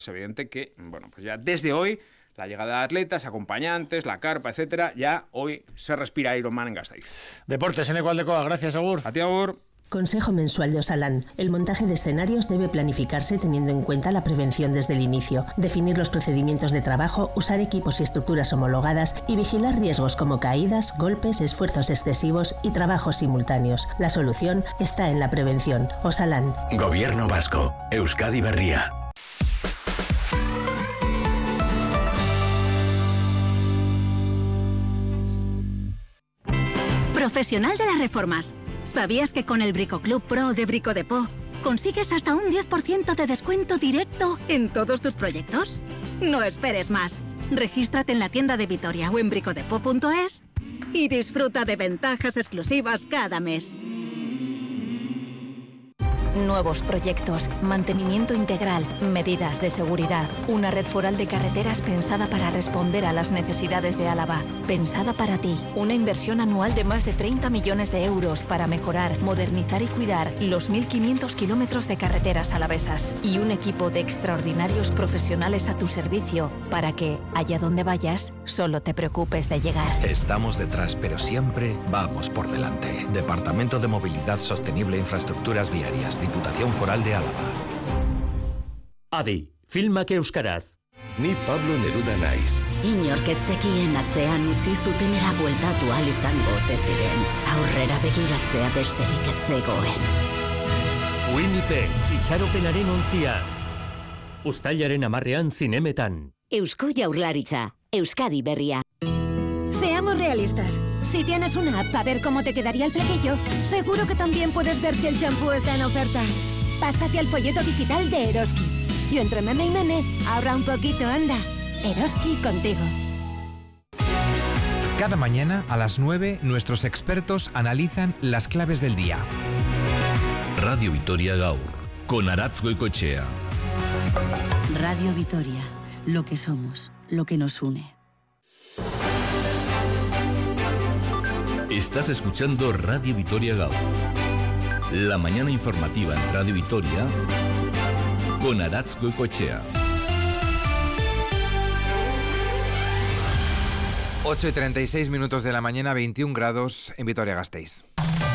Es evidente que, bueno, pues ya desde hoy, la llegada de atletas, acompañantes, la carpa, etcétera, ya hoy se respira Ironman en Gasteiz. Deportes en Ecualdecoa. Gracias, Agur. A ti, Agur. Consejo mensual de Osalan. El montaje de escenarios debe planificarse teniendo en cuenta la prevención desde el inicio, definir los procedimientos de trabajo, usar equipos y estructuras homologadas y vigilar riesgos como caídas, golpes, esfuerzos excesivos y trabajos simultáneos. La solución está en la prevención. Osalan. Gobierno vasco. Euskadi Berria. Profesional de las reformas. ¿Sabías que con el Bricoclub Pro de Brico Depot consigues hasta un 10% de descuento directo en todos tus proyectos? No esperes más. Regístrate en la tienda de Vitoria o en bricodepot.es y disfruta de ventajas exclusivas cada mes. Nuevos proyectos, mantenimiento integral, medidas de seguridad, una red foral de carreteras pensada para responder a las necesidades de Álava, pensada para ti, una inversión anual de más de 30 millones de euros para mejorar, modernizar y cuidar los 1.500 kilómetros de carreteras alavesas y un equipo de extraordinarios profesionales a tu servicio para que, allá donde vayas, solo te preocupes de llegar. Estamos detrás, pero siempre vamos por delante. Departamento de Movilidad Sostenible e Infraestructuras Viarias, Diputación Foral de Álava. Adi, filmak euskaraz. Ni Pablo Neruda naiz. Inorketzekien atzean utzi zutenera bueltatu ahal izango ote ziren. Aurrera begiratzea besterik ez zegoen. Winnipeg, itxaropenaren ontzia. Uztailaren 10ean zinemetan. Eusko Jaurlaritza, Euskadi Berria. Seamos realistas. Si tienes una app para ver cómo te quedaría el flequillo, seguro que también puedes ver si el champú está en oferta. Pásate al folleto digital de Eroski. Y entre meme y meme, ahorra un poquito, anda. Eroski contigo. Cada mañana a las 9, nuestros expertos analizan las claves del día. Radio Vitoria Gaur, con Aratz Goikoetxea. Radio Vitoria, lo que somos, lo que nos une. Estás escuchando Radio Vitoria Gaur, la mañana informativa en Radio Vitoria con Aratz Goikoetxea. 8:36 de la mañana, 21 grados en Vitoria-Gasteiz.